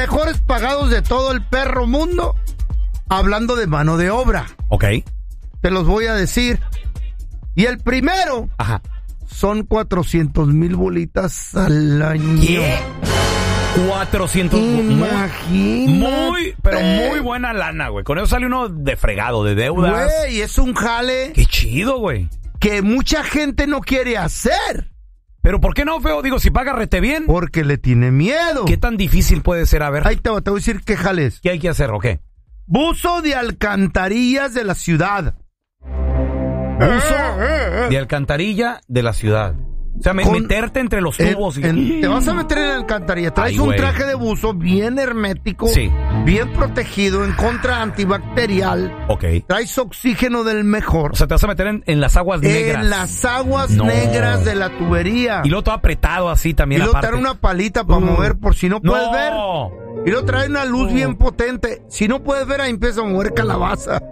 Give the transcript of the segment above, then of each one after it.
mejores pagados de todo el perro mundo, hablando de mano de obra. Ok. Te los voy a decir. Y el primero, ajá, son 400,000 bolitas al año. ¿Qué? 400. Imagínate. Pero muy buena lana, güey. Con eso sale uno de fregado, de deudas. Güey, es un jale. Qué chido, güey. Que mucha gente no quiere hacer. Pero ¿por qué no, feo? Digo, si paga rete bien. Porque le tiene miedo. ¿Qué tan difícil puede ser? A ver. Ahí te voy a decir qué jale es. ¿Qué hay que hacer o qué? Buzo de alcantarillas de la ciudad. Buzo de alcantarilla de la ciudad. O sea, meterte entre los tubos. Te vas a meter en la alcantarilla. Traes un traje de buzo bien hermético, sí, bien protegido, en contra antibacterial. Ok. Traes oxígeno del mejor. O sea, te vas a meter en las aguas negras. En las aguas negras de la tubería. Y luego todo apretado así también. Y luego trae una palita para mover por si no puedes ver. Y luego trae una luz bien potente. Si no puedes ver, ahí empieza a mover calabaza.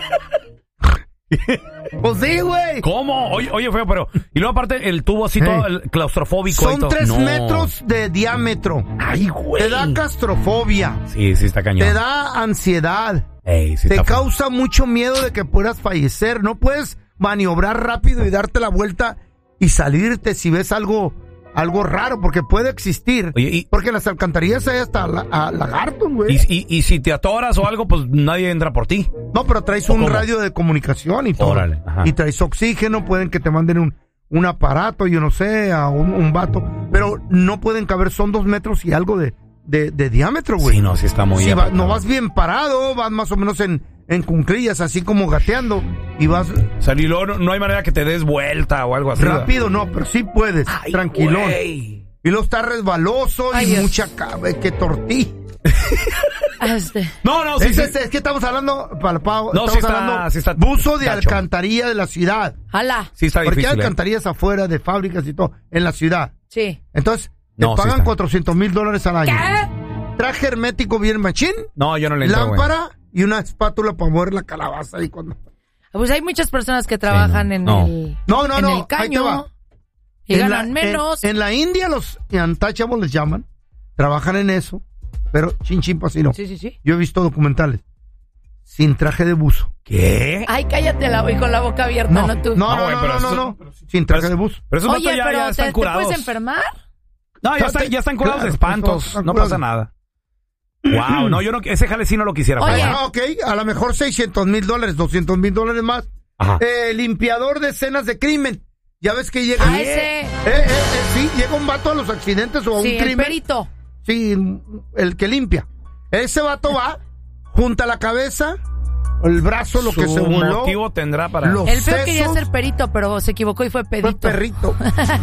Pues sí, güey. ¿Cómo? Oye, feo, pero... Y luego aparte el tubo así todo claustrofóbico. Son 3 metros de diámetro. Ay, güey. Te da claustrofobia. Sí, está cañón. Te da ansiedad. Sí, te causa mucho miedo de que puedas fallecer. No puedes maniobrar rápido y darte la vuelta y salirte si ves algo raro, porque puede existir. Oye, porque en las alcantarillas hay hasta lagartos, güey. Y si te atoras o algo, pues nadie entra por ti. No, pero traes un radio de comunicación y todo. Órale, y traes oxígeno, pueden que te manden un aparato, yo no sé, a un vato. Pero no pueden caber, son 2 metros y algo de diámetro, güey. Sí, no, sí está muy bien. No vas bien parado, vas más o menos en cunclillas, así como gateando, y vas... Salir, no hay manera que te des vuelta o algo así. Rápido no, pero sí puedes, tranquilón. Wey. Y luego está resbaloso y Dios. mucha que tortilla. No, sí, es que estamos hablando, no, estamos hablando buzo de gacho. alcantarilla de la ciudad. ¡Hala! Sí está difícil. Porque hay alcantarillas afuera de fábricas y todo, en la ciudad. Sí. Entonces, te pagan $400,000 al año. ¿Qué? Traje hermético bien machín. No, yo no le entro, lámpara y una espátula para mover la calabaza. Y cuando... Pues hay muchas personas que trabajan en el caño y ganan menos. En la India los untouchables les llaman, trabajan en eso, pero chin pues no. Sí. Yo he visto documentales sin traje de buzo. ¿Qué? Ay, cállate y con la boca abierta, no tú. No. Sin traje de buzo. Pero esos Oye, ya están curados. ¿te puedes enfermar? No, ya están curados de espantos. No pasa nada. Wow, no, yo no, ese jale sí no lo quisiera. Oye. Ok, a lo mejor $600,000, $200,000 más. Limpiador de escenas de crimen. Ya ves que llega... sí, llega un vato a los accidentes o a un crimen. El perito. Sí, el que limpia. Ese vato va, junta la cabeza, el brazo, lo que se voló. ¿Qué motivo tendrá para...? El feo quería ser perito, pero se equivocó y fue pedito. Fue perrito.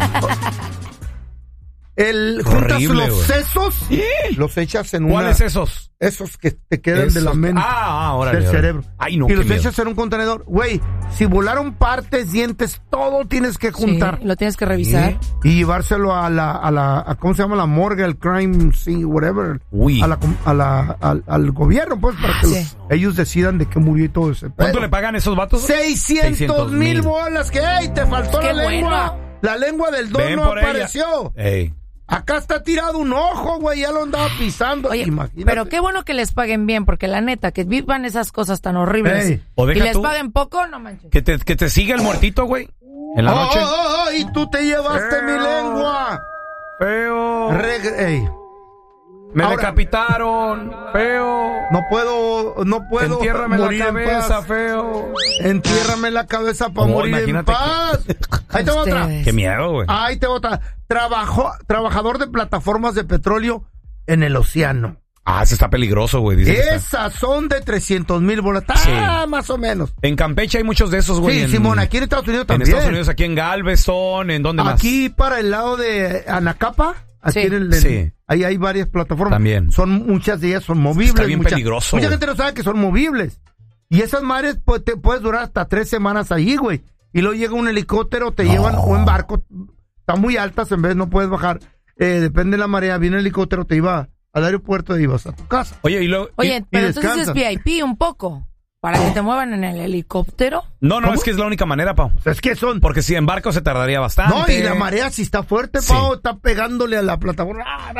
Juntas los sesos, los echas en ¿Cuáles esos? Esos que te quedan de la mente, del cerebro. Ay, no, y los echas en un contenedor. Güey, si volaron partes, dientes, todo tienes que juntar. Sí, lo tienes que revisar. Y llevárselo a ¿cómo se llama? La morgue, al crime scene, whatever. Uy. Al gobierno, pues, para que ellos decidan de qué murió y todo ese. ¿Cuánto le pagan esos vatos? 600,000 bolas. Que, te faltó la lengua. Bueno. La lengua del don no apareció. Ey. Acá está tirado un ojo, güey, ya lo andaba pisando. Oye, imagínate. pero qué bueno que les paguen bien, porque la neta, que vivan esas cosas tan horribles y les paguen poco, no manches. Que te siga el muertito, güey, en la noche. Y tú te llevaste mi lengua. Feo. Me Ahora, decapitaron, feo. No puedo Entiérrame morir la cabeza, en paz. feo. Entiérrame la cabeza para morir en paz. Ahí te va otra. Qué miedo, güey. Ahí te va otra. Trabajador de plataformas de petróleo en el océano. Ese está peligroso, güey. Esas son de 300,000 bolas. Más o menos. En Campeche hay muchos de esos, güey. Sí, Simón, aquí en Estados Unidos también. En Estados Unidos, aquí en Galveston, ¿en dónde más? Aquí para el lado de Anacapa. Aquí ahí hay varias plataformas. También. Muchas de ellas son movibles. Está bien peligroso. Mucha gente no sabe que son movibles. Y esas madres te puedes durar hasta 3 semanas ahí, güey. Y luego llega un helicóptero, te llevan, o en barco. Están muy altas, en vez no puedes bajar. Depende de la marea, viene el helicóptero, te iba al aeropuerto y ibas a tu casa. Oye, pero entonces es VIP un poco. ¿Para que te muevan en el helicóptero? No, es que es la única manera, Pau. Es que son... Porque si en barco se tardaría bastante. No, y la marea si está fuerte, Pau, está pegándole a la plataforma.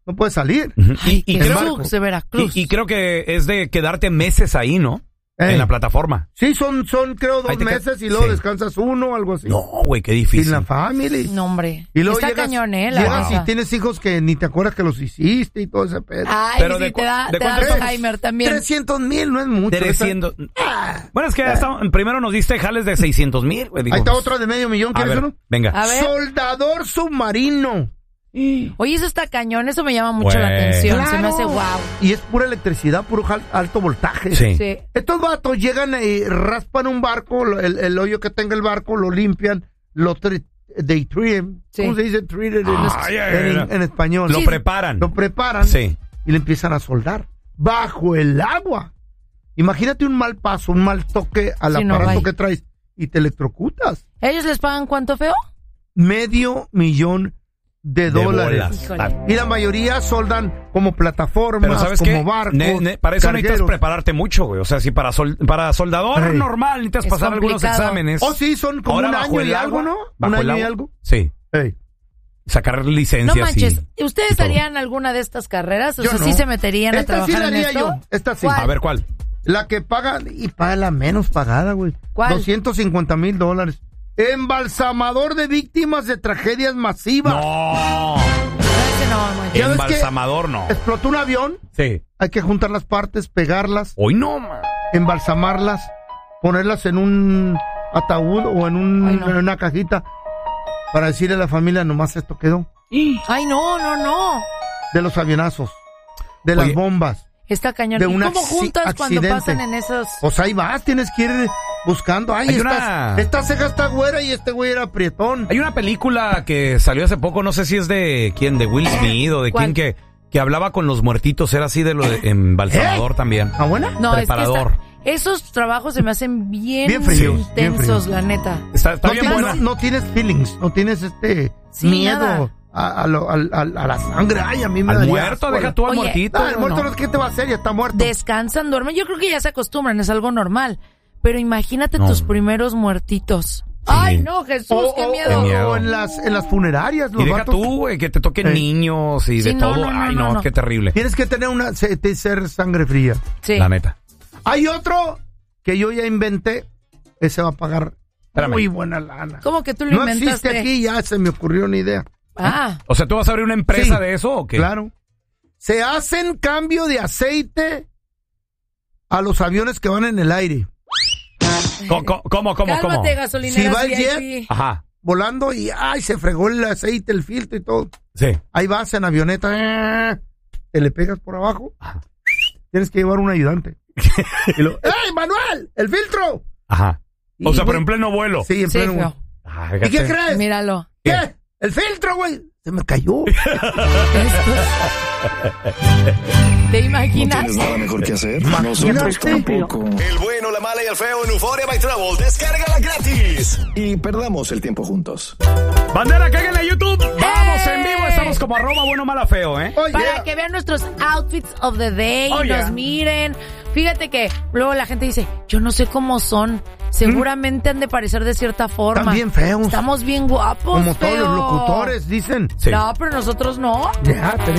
No puedes salir. Ay, y creo de Veracruz. Y creo que es de quedarte meses ahí, ¿no? En la plataforma. Sí, son creo 2 meses y luego descansas uno o algo así. No, güey, qué difícil. Sin la familia. No, hombre. Y luego está cañón, la llegas y tienes hijos que ni te acuerdas que los hiciste y todo ese pedo. Ay, pero te da Alzheimer también. 300,000 no es mucho. 300. Bueno, es que primero nos diste jales de 600,000, güey. Ahí está otra de $500,000, ¿quieres uno? Venga. A ver. Soldador submarino. Oye, eso está cañón, eso me llama mucho la atención, se me hace guau. Y es pura electricidad, puro alto voltaje. Sí. Estos vatos llegan y raspan un barco, el hoyo que tenga el barco, lo limpian, they treat, ¿cómo se dice? Treated en español. Lo preparan. Lo preparan y le empiezan a soldar bajo el agua. Imagínate un mal paso, un mal toque al aparato que traes y te electrocutas. ¿Ellos les pagan cuánto, feo? $500,000 de dólares. Y la mayoría soldan como plataformas, como barcos. Para eso necesitas prepararte mucho, güey. O sea, si para soldador normal necesitas pasar algunos exámenes. Sí, son como un año y algo, ¿no? Un año y algo. Sí. Sacar licencias. No manches, ¿ustedes harían alguna de estas carreras? O sea, ¿sí se meterían a trabajar en esto? Esta sí. A ver, ¿cuál? La que paga, y paga la menos pagada, güey. ¿Cuál? $250,000. Embalsamador de víctimas de tragedias masivas. No. Embalsamador no. Explotó un avión. Sí. Hay que juntar las partes, pegarlas. Hoy no, man. Embalsamarlas, ponerlas en un ataúd o en una cajita para decirle a la familia, nomás esto quedó. Ay, no. De los avionazos, de las bombas. Está cañón. ¿Y cómo juntas cuando pasan en esos? Pues ahí vas, tienes que ir buscando. Ay, esta ceja está güera y este güey era prietón. Hay una película que salió hace poco, no sé si es de quién, de Will Smith o de quién que hablaba con los muertitos, era así de lo de embalsamador también. ¿Ah, buena? No, preparador. Esos trabajos se me hacen bien fríos, intensos, la neta. Está bien buena. No tienes feelings, no tienes miedo. Nada. A la sangre. Ay, a mí me al muerto, deja tú al muertito. El muerto no es que te va a hacer, ya está muerto. Descansan, duermen. Yo creo que ya se acostumbran, es algo normal. Pero imagínate tus primeros muertitos. Sí. Ay, no, Jesús, qué miedo. O en las funerarias, los y deja tú, güey, que te toquen niños y de todo. No, qué terrible. Tienes que tener ser sangre fría. Sí. La neta. Hay otro que yo ya inventé. Ese va a pagar muy buena lana. ¿Cómo que tú lo inventaste? No existe aquí, ya se me ocurrió una idea. O sea, ¿tú vas a abrir una empresa de eso o qué? Claro. Se hacen cambio de aceite a los aviones que van en el aire. ¿Cómo? Cálmate, gasolinera. Si va el jet volando y se fregó el aceite, el filtro y todo. Sí. Ahí vas en avioneta, te le pegas por abajo. Tienes que llevar un ayudante. ¡Ey, Manuel! ¡El filtro! Ajá. O sea, pero en pleno vuelo. Sí, en pleno vuelo. ¿Y qué crees? Míralo. ¿Qué? El filtro, güey. Se me cayó. ¿Te imaginas? ¿No tienes nada mejor que hacer? Nosotros tampoco. El bueno, la mala y el feo en Euphoria by Travel. Descárgala gratis. Y perdamos el tiempo juntos. Bandera, cáiganle a YouTube. Vamos en vivo. Estamos como @bueno-mala-feo, ¿eh? Para que vean nuestros outfits of the day. Nos miren. Fíjate que luego la gente dice, yo no sé cómo son. Seguramente han de parecer de cierta forma. Están bien feos. Estamos bien guapos, como todos los locutores, dicen. No, pero nosotros no. Ya,